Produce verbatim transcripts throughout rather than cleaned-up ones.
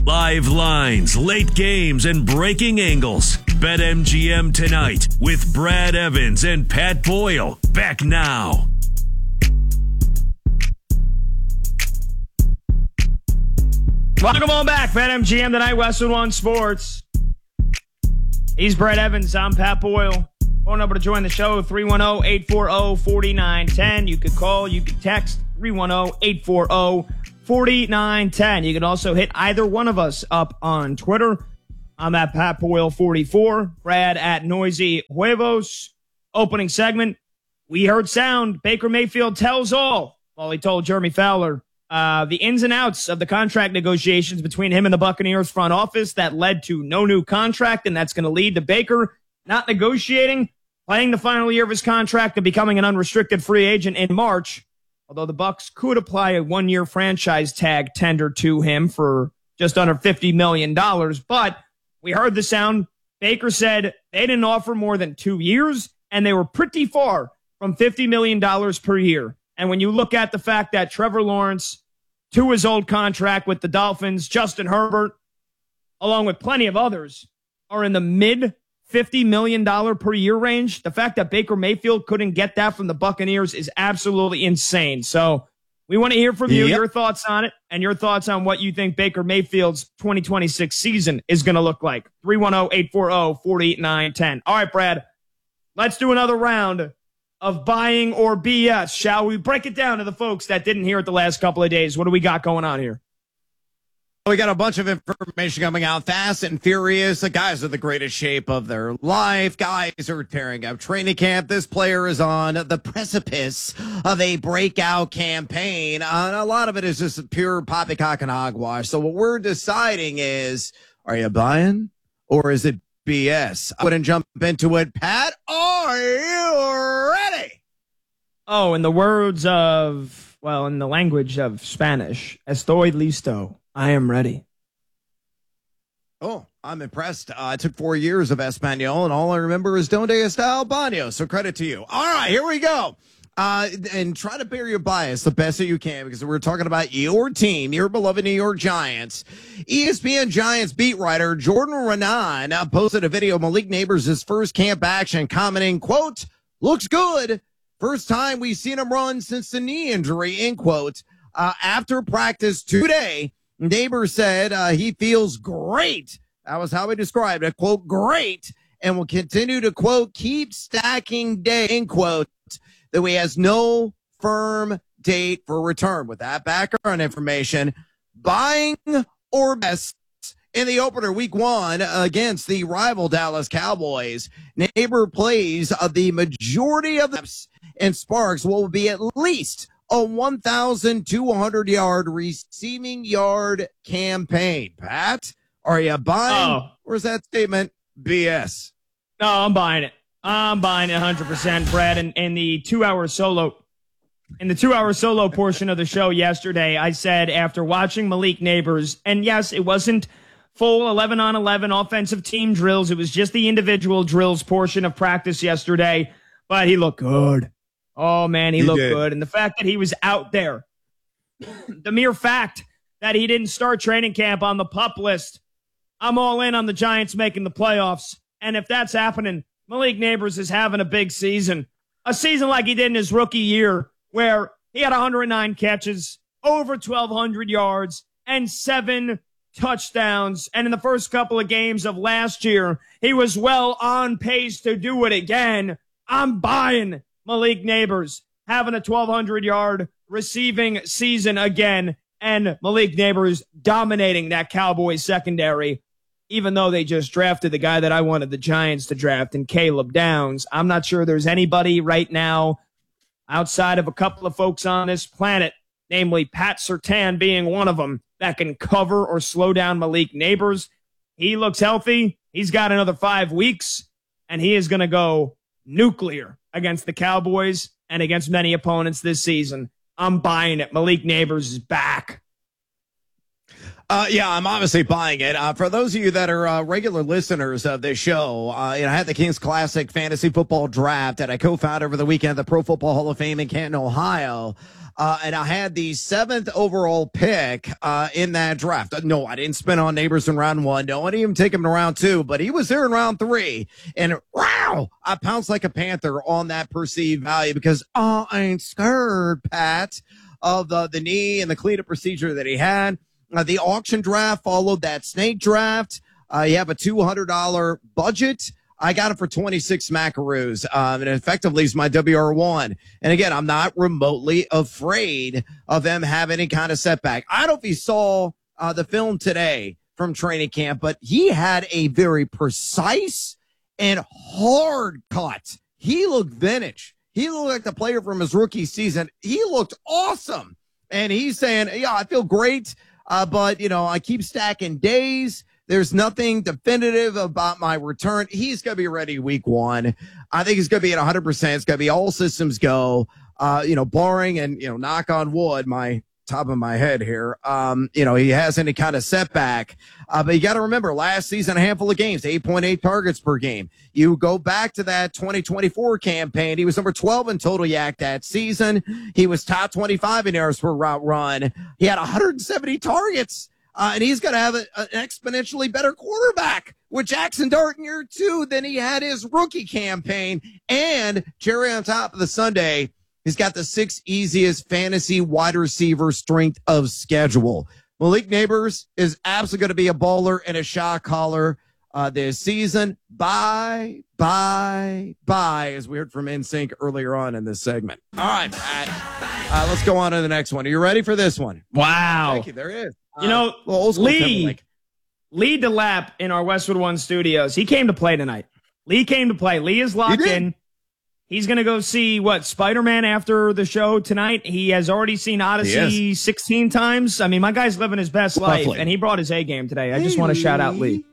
Live lines, late games, and breaking angles. BetMGM tonight with Brad Evans and Pat Boyle. Back now. Welcome on back. BetMGM tonight, Westwood One Sports. He's Brad Evans. I'm Pat Boyle. Phone number to join the show, three one zero, eight four zero, four nine one zero. You could call, you could text, three one zero, eight four zero, four nine one zero. You can also hit either one of us up on Twitter. I'm at Pat Boyle forty-four, Brad at Noisy Huevos. Opening segment, we heard sound. Baker Mayfield tells all. Well, he told Jeremy Fowler uh, the ins and outs of the contract negotiations between him and the Buccaneers front office that led to no new contract, and that's going to lead to Baker not negotiating, playing the final year of his contract and becoming an unrestricted free agent in March. Although the Bucs could apply a one-year franchise tag tender to him for just under fifty million dollars. But we heard the sound. Baker said they didn't offer more than two years, and they were pretty far from fifty million dollars per year. And when you look at the fact that Trevor Lawrence, to his old contract with the Dolphins, Justin Herbert, along with plenty of others, are in the mid fifty million dollars per year range. The fact that Baker Mayfield couldn't get that from the Buccaneers is absolutely insane. So we want to hear from you, yep. your thoughts on it, and your thoughts on what you think Baker Mayfield's twenty twenty-six season is going to look like. three one zero, eight four zero, four nine one zero. All right, Brad, let's do another round of buying or B S. Shall we break it down to the folks that didn't hear it the last couple of days? What do we got going on here? We got a bunch of information coming out fast and furious. The guys are the greatest shape of their life. Guys are tearing up training camp. This player is on the precipice of a breakout campaign. Uh, a lot of it is just pure poppycock and hogwash. So what we're deciding is, are you buying or is it B S? I wouldn't jump into it. Pat, are you ready? Oh, in the words of, well, in the language of Spanish, estoy listo. I am ready. Oh, I'm impressed. Uh, I took four years of Espanol, and all I remember is Donde está el baño? So credit to you. All right, here we go. Uh, and try to bear your bias the best that you can, because we're talking about your team, your beloved New York Giants. E S P N Giants beat writer Jordan Raanan uh, posted a video of Malik Nabers' first camp action, commenting, quote, looks good. First time we've seen him run since the knee injury, end quote. Uh, after practice today, Nabers said uh, he feels great. That was how he described it, quote, great, and will continue to, quote, keep stacking day, end quote, though he has no firm date for return. With that background information, buying or best in the opener week one against the rival Dallas Cowboys. Nabers plays uh, the majority of the reps, and Sparks will be at least a one thousand two hundred yard receiving yard campaign. Pat, are you buying oh. or is that statement B S? No, I'm buying it. I'm buying it one hundred percent, Brad. And in, in the two-hour solo, in the two-hour solo portion of the show yesterday, I said after watching Malik Nabers, and yes, it wasn't full eleven on eleven offensive team drills. It was just the individual drills portion of practice yesterday, but he looked good. Oh, man, he, he looked did. good. And the fact that he was out there, the mere fact that he didn't start training camp on the PUP list, I'm all in on the Giants making the playoffs. And if that's happening, Malik Nabers is having a big season. A season like he did in his rookie year, where he had one hundred nine catches, over twelve hundred yards, and seven touchdowns. And in the first couple of games of last year, he was well on pace to do it again. I'm buying Malik Nabers having a twelve hundred yard receiving season again, and Malik Nabers dominating that Cowboys secondary, even though they just drafted the guy that I wanted the Giants to draft in Caleb Downs. I'm not sure there's anybody right now outside of a couple of folks on this planet, namely Pat Surtain being one of them, that can cover or slow down Malik Nabers. He looks healthy. He's got another five weeks, and he is going to go nuclear against the Cowboys and against many opponents this season. I'm buying it. Malik Nabers is back. Uh, yeah, I'm obviously buying it. Uh, for those of you that are uh, regular listeners of this show, uh, you know, I had the Kings Classic Fantasy Football Draft that I co-founded over the weekend at the Pro Football Hall of Fame in Canton, Ohio. Uh, and I had the seventh overall pick uh, in that draft. No, I didn't spin on Neighbors in round one. No, I didn't even take him to round two, but he was there in round three. And wow, I pounced like a panther on that perceived value because oh, I ain't scared, Pat, of the, the knee and the cleanup procedure that he had. Uh, the auction draft followed that snake draft. Uh, you have a two hundred dollars budget. I got it for twenty-six smackaroos, um, and effectively is my W R one. And again, I'm not remotely afraid of them having any kind of setback. I don't know if you saw uh, the film today from training camp, but he had a very precise and hard cut. He looked vintage. He looked like the player from his rookie season. He looked awesome. And he's saying, yeah, I feel great, uh, but, you know, I keep stacking days. There's nothing definitive about my return. He's going to be ready week one. I think he's going to be at one hundred percent. It's going to be all systems go, uh, you know, barring and, you know, knock on wood, my top of my head here. Um, you know, he has any kind of setback. Uh, but you got to remember last season, a handful of games, eight point eight targets per game. You go back to that twenty twenty-four campaign. He was number twelve in total yak that season. He was top twenty-five in yards per route run. He had one hundred seventy targets. Uh, and he's going to have a, an exponentially better quarterback with Jackson Dart in year two than he had his rookie campaign. And cherry on top of the Sunday, he's got the sixth easiest fantasy wide receiver strength of schedule. Malik Neighbors is absolutely going to be a baller and a shot caller uh, this season. Bye, bye, bye, as we heard from N Sync earlier on in this segment. All right, Pat. Uh, let's go on to the next one. Are you ready for this one? Wow. Thank you. There it is. You know, uh, Lee, Lee DeLapp in our Westwood One studios, he came to play tonight. Lee came to play. Lee is locked in. He's going to go see, what, Spider-Man after the show tonight. He has already seen Odyssey sixteen times. I mean, my guy's living his best life, Roughly. and he brought his A game today. I just want to shout out Lee.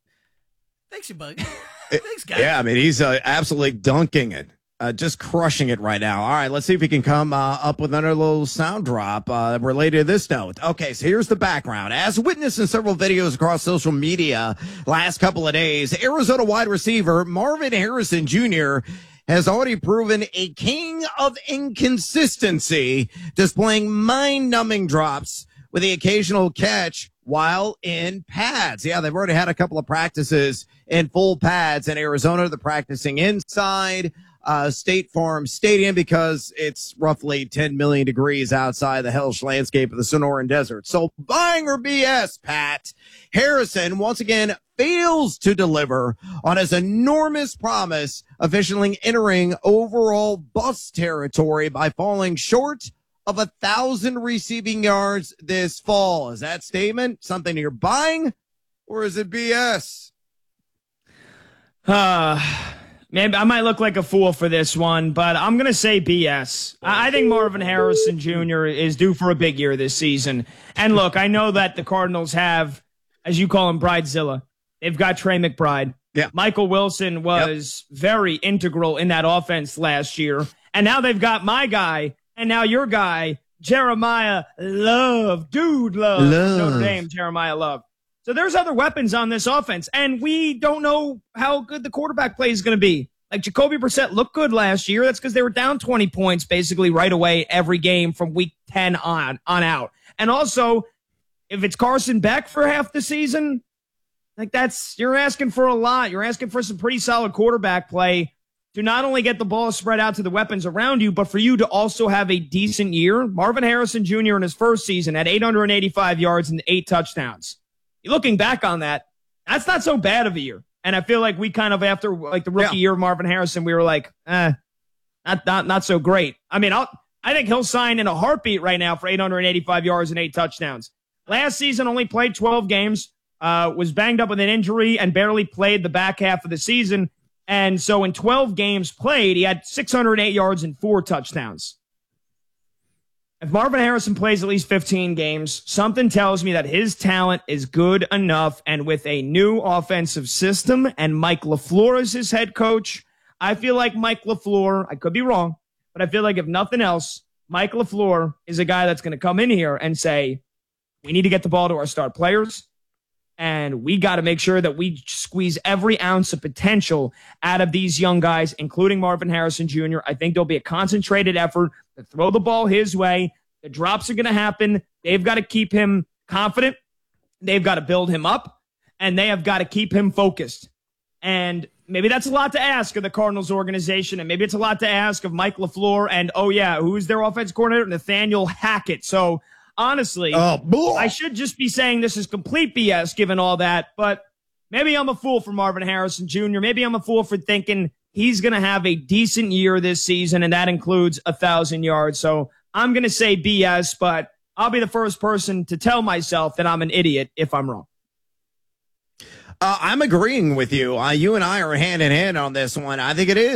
Thanks, you bug. Thanks, guys. Yeah, I mean, he's uh, absolutely dunking it. Uh, just crushing it right now. All right, let's see if he can come uh, up with another little sound drop uh, related to this note. Okay, so here's the background. As witnessed in several videos across social media last couple of days, Arizona wide receiver Marvin Harrison Junior has already proven a king of inconsistency, displaying mind-numbing drops with the occasional catch while in pads. Yeah, they've already had a couple of practices in full pads in Arizona. They're practicing inside Uh, State Farm Stadium because it's roughly ten million degrees outside the hellish landscape of the Sonoran Desert. So buying or B S, Pat. Harrison once again fails to deliver on his enormous promise, officially entering overall bust territory by falling short of a thousand receiving yards this fall. Is that statement something you're buying or is it B S? Uh, maybe I might look like a fool for this one, but I'm going to say B S. I, I think Marvin Harrison Junior is due for a big year this season. And look, I know that the Cardinals have, as you call him, Bridezilla. They've got Trey McBride. Yeah. Michael Wilson was yep. very integral in that offense last year. And now they've got my guy, and now your guy, Jeremiah Love. Dude, Love. Love. Notre Dame, Jeremiah Love. So there's other weapons on this offense, and we don't know how good the quarterback play is going to be. Like Jacoby Brissett looked good last year. That's because they were down twenty points basically right away every game from week ten on, on out. And also, if it's Carson Beck for half the season, like that's, you're asking for a lot. You're asking for some pretty solid quarterback play to not only get the ball spread out to the weapons around you, but for you to also have a decent year. Marvin Harrison Junior in his first season had eight hundred eighty-five yards and eight touchdowns. Looking back on that, that's not so bad of a year. And I feel like we kind of, after like the rookie yeah. year of Marvin Harrison, we were like, eh, not, not, not so great. I mean, I'll, I think he'll sign in a heartbeat right now for eight hundred eighty-five yards and eight touchdowns. Last season, only played twelve games, uh, was banged up with an injury and barely played the back half of the season. And so in twelve games played, he had six hundred eight yards and four touchdowns. If Marvin Harrison plays at least fifteen games, something tells me that his talent is good enough. And with a new offensive system and Mike LaFleur as his head coach, I feel like Mike LaFleur, I could be wrong, but I feel like if nothing else, Mike LaFleur is a guy that's going to come in here and say, We need to get the ball to our star players, and we got to make sure that we squeeze every ounce of potential out of these young guys, including Marvin Harrison Junior I think there'll be a concentrated effort to throw the ball his way. The drops are going to happen. They've got to keep him confident. They've got to build him up, and they have got to keep him focused. And maybe that's a lot to ask of the Cardinals organization, and maybe it's a lot to ask of Mike LaFleur and, oh, yeah, who's their offense coordinator? Nathaniel Hackett. So, honestly, oh, I should just be saying this is complete B S given all that, but maybe I'm a fool for Marvin Harrison Junior Maybe I'm a fool for thinking he's going to have a decent year this season, and that includes a thousand yards. So I'm going to say B S, but I'll be the first person to tell myself that I'm an idiot if I'm wrong. Uh, I'm agreeing with you. Uh, you and I are hand in hand on this one. I think it is.